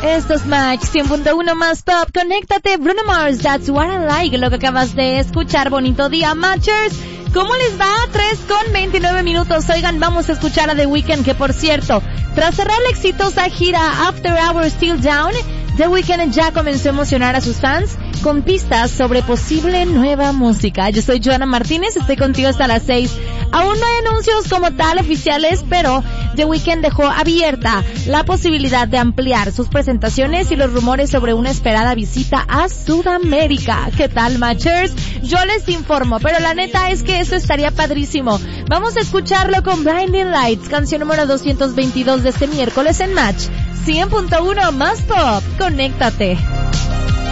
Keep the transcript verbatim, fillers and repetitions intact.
Esto es Match cien punto uno más Pop. Conéctate, Bruno Mars, That's What I Like, lo que acabas de escuchar. Bonito día, Matchers. ¿Cómo les va? tres con veintinueve minutos. Oigan, vamos a escuchar a The Weeknd, que por cierto, tras cerrar la exitosa gira After Hours Still Down, The Weeknd ya comenzó a emocionar a sus fans con pistas sobre posible nueva música. Yo soy Joana Martínez, estoy contigo hasta las seis. Aún no hay anuncios como tal oficiales, pero The Weeknd dejó abierta la posibilidad de ampliar sus presentaciones y los rumores sobre una esperada visita a Sudamérica. ¿Qué tal, Matchers? Yo les informo, pero la neta es que eso estaría padrísimo. Vamos a escucharlo con Blinding Lights, canción número doscientos veintidós de este miércoles en Match cien punto uno más Pop. Conéctate.